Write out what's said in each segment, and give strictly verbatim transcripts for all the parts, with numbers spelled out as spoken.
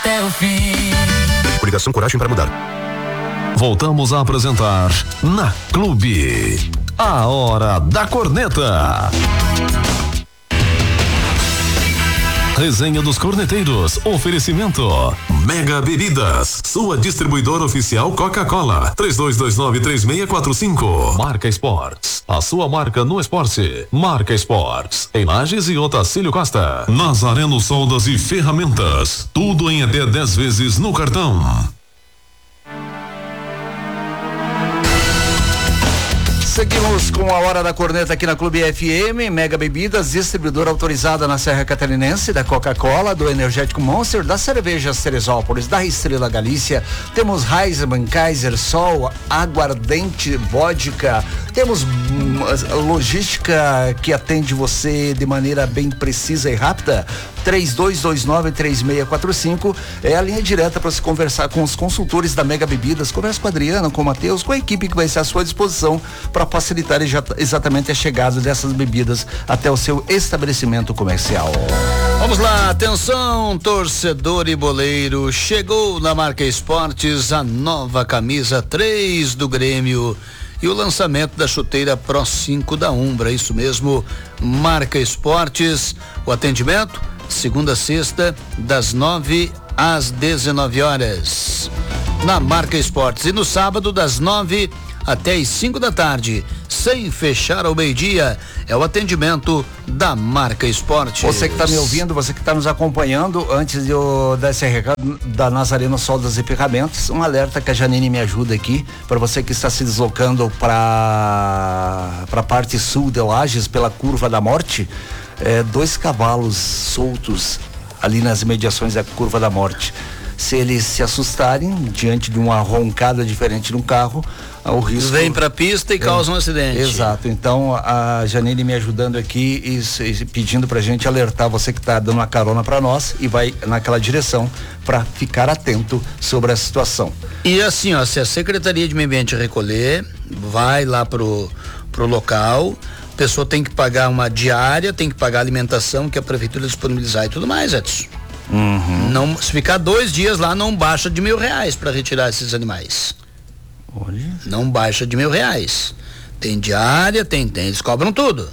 até o fim. Coligação Coragem para Mudar. Voltamos a apresentar Na Clube, a Hora da Corneta. Resenha dos Corneteiros, oferecimento Mega Bebidas, sua distribuidora oficial Coca-Cola, três dois dois nove, três seis quatro cinco. Marca Esportes, a sua marca no esporte. Marca Esportes, em Lages e Otacílio Costa. Nazareno Soldas e Ferramentas, tudo em até dez vezes no cartão. Seguimos com a Hora da Corneta aqui na Clube F M. Mega Bebidas, distribuidora autorizada na Serra Catarinense, da Coca-Cola, do Energético Monster, da Cerveja Teresópolis, da Estrela Galícia. Temos Heisenman, Kaiser, Sol, Aguardente, Vodka. Temos hum, logística que atende você de maneira bem precisa e rápida. três dois dois nove, três seis quatro cinco é a linha direta para se conversar com os consultores da Mega Bebidas. Conversa com a Adriana, com o Matheus, com a equipe que vai ser à sua disposição para facilitar exatamente a chegada dessas bebidas até o seu estabelecimento comercial. Vamos lá, atenção, torcedor e boleiro, chegou na Marca Esportes a nova camisa três do Grêmio e o lançamento da chuteira Pro cinco da Umbra, isso mesmo, Marca Esportes, o atendimento segunda a sexta, das nove às dezenove horas, na Marca Esportes, e no sábado das nove até as cinco da tarde, sem fechar ao meio-dia, é o atendimento da Marca Esportes. Você que está me ouvindo, você que está nos acompanhando, antes de eu dar esse recado da Nazareno Soldas e Ferramentas, um alerta que a Janine me ajuda aqui, para você que está se deslocando para para a parte sul de Lages, pela Curva da Morte, é, dois cavalos soltos ali nas imediações da Curva da Morte. Se eles se assustarem diante de uma roncada diferente no carro, o risco... Vem para a pista e causa um acidente. Exato. Então, a Janine me ajudando aqui e, e pedindo pra gente alertar você que tá dando uma carona para nós e vai naquela direção para ficar atento sobre a situação. E assim, ó, se a Secretaria de Meio Ambiente recolher, vai lá pro, pro local, a pessoa tem que pagar uma diária, tem que pagar a alimentação que a prefeitura disponibilizar e tudo mais, Edson. Uhum. Não, se ficar dois dias lá, não baixa de mil reais para retirar esses animais. Olha. Não baixa de mil reais. Tem diária, tem, tem, eles cobram tudo.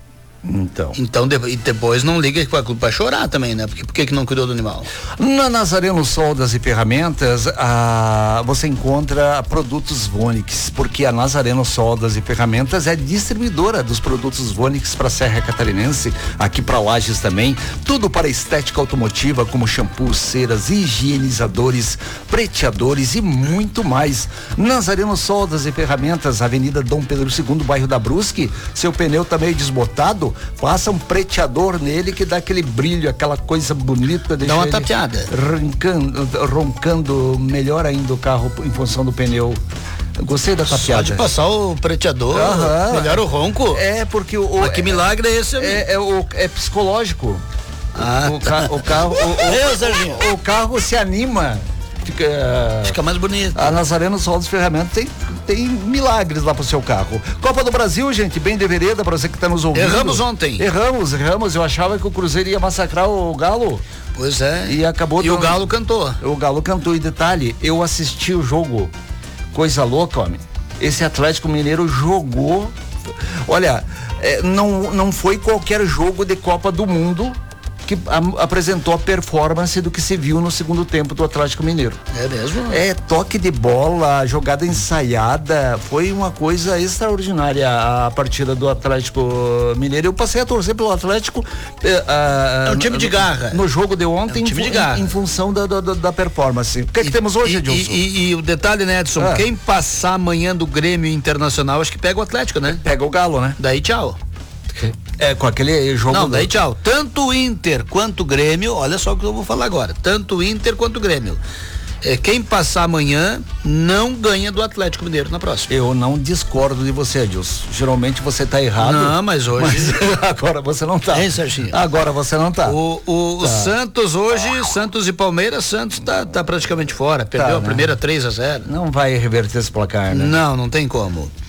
Então. Então, de, e depois não liga para chorar também, né? Porque por que que não cuidou do animal? Na Nazareno Soldas e Ferramentas, ah, você encontra produtos Vonix, porque a Nazareno Soldas e Ferramentas é distribuidora dos produtos Vonix para a Serra Catarinense, aqui para Lages também. Tudo para estética automotiva, como shampoo, ceras, higienizadores, preteadores e muito mais. Nazareno Soldas e Ferramentas, Avenida Dom Pedro segundo, bairro da Brusque. Seu pneu tá meio desbotado? Passa um preteador nele que dá aquele brilho, aquela coisa bonita. Dá uma tapeada. Roncando, roncando melhor ainda o carro em função do pneu. Gostei da tapeada. Só de passar o preteador, Aham. melhor o ronco. É, porque o... Mas que milagre é esse, amigo? É, é, o, é psicológico. Ah, o, ca, o carro... O, o, o, o carro se anima. Fica, Fica mais bonito. A Nazareno Soldas Ferramentas tem, tem milagres lá pro seu carro. Copa do Brasil, gente, bem de vereda para você que tá nos ouvindo. Erramos ontem. Erramos, erramos. Eu achava que o Cruzeiro ia massacrar o Galo. Pois é. E acabou... E dando... o Galo cantou. O Galo cantou. E detalhe, eu assisti o jogo. Coisa louca, homem. Esse Atlético Mineiro jogou... Olha, é, não, não foi qualquer jogo de Copa do Mundo que a, apresentou a performance do que se viu no segundo tempo do Atlético Mineiro. É mesmo? É, toque de bola, jogada ensaiada, foi uma coisa extraordinária a partida do Atlético Mineiro. Eu passei a torcer pelo Atlético eh, ah, é um time de garra. No jogo de ontem, é um time em, de garra. Em, em função da, da, da performance. O que é que e, temos hoje, e, Edilson? E, e, e o detalhe, né, Edson? Ah. Quem passar amanhã do Grêmio Internacional, acho que pega o Atlético, né? Pega o Galo, né? Daí tchau. É, com aquele jogo... Não, do... daí tchau. Tanto o Inter quanto o Grêmio, olha só o que eu vou falar agora. Tanto o Inter quanto o Grêmio. É, quem passar amanhã não ganha do Atlético Mineiro na próxima. Eu não discordo de você, Edilson. Geralmente você tá errado. Não, mas hoje... Mas agora você não tá. É, Serginho. Agora você não tá. O, o, tá. o Santos hoje, Santos e Palmeiras, Santos tá, tá praticamente fora. Perdeu tá, a primeira né? três a zero. Não vai reverter esse placar, né? Não, não tem como.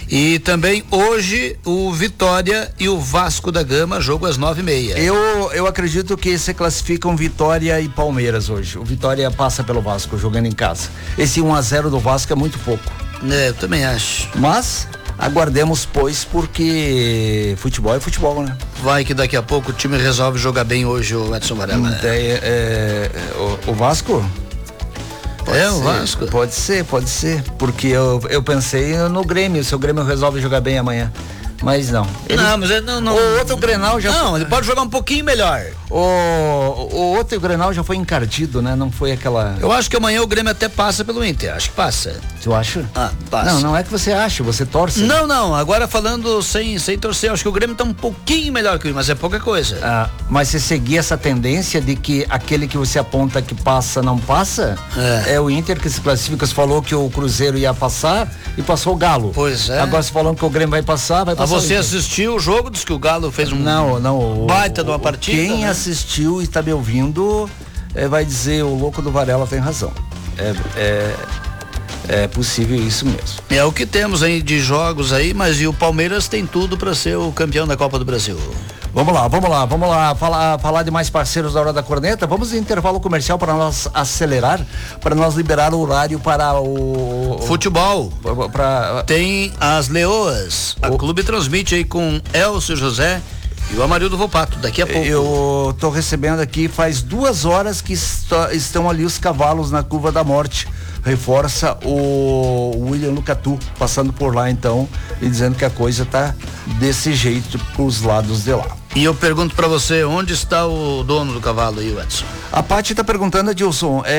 E também hoje o Vitória e o Vasco da Gama, jogo às nove e meia. Eu, eu acredito que se classificam Vitória e Palmeiras hoje. O Vitória passa pelo Vasco jogando em casa. Esse um a zero do Vasco é muito pouco. É, eu também acho. Mas aguardemos, pois, porque futebol é futebol, né? Vai que daqui a pouco o time resolve jogar bem hoje, o Edson Varela. É, é, é, o, o Vasco? Pode é, ser, o Vasco? Pode ser, pode ser. Porque eu, eu pensei no Grêmio, se o Grêmio resolve jogar bem amanhã. Mas não. Ele, não, mas ele não, não. O outro Grenal já Não, foi, ele pode jogar um pouquinho melhor. O, o outro Grenal já foi encardido, né? Não foi aquela. Eu acho que amanhã o Grêmio até passa pelo Inter. Acho que passa. Tu acha? Ah, passa. Não, não é que você acha, você torce. Não, não. Agora falando sem, sem torcer, acho que o Grêmio tá um pouquinho melhor que o Inter, mas é pouca coisa. Ah, mas se seguir essa tendência de que aquele que você aponta que passa não passa, é, é o Inter que se classifica. Você falou que o Cruzeiro ia passar e passou o Galo. Pois é. Agora você falando que o Grêmio vai passar, vai passar. Mas você assistiu o jogo, diz que o Galo fez um não, não, baita o, de uma partida. Quem né? assistiu e está me ouvindo é, vai dizer o louco do Varela tem razão. É, é, é possível isso mesmo. É o que temos aí de jogos aí, mas e o Palmeiras tem tudo para ser o campeão da Copa do Brasil. Vamos lá, vamos lá, vamos lá falar, falar de mais parceiros da Hora da Corneta. Vamos em intervalo comercial para nós acelerar, para nós liberar o horário para o futebol. Pra, pra, tem as Leoas. A o, Clube transmite aí com Elcio José e o Amarildo Volpato, daqui a pouco. Eu tô recebendo aqui, faz duas horas que está, estão ali os cavalos na curva da morte. Reforça o William Lucatu passando por lá então e dizendo que a coisa tá desse jeito pros lados de lá. E eu pergunto para você, onde está o dono do cavalo aí, Edson? A Paty tá perguntando, Edilson, é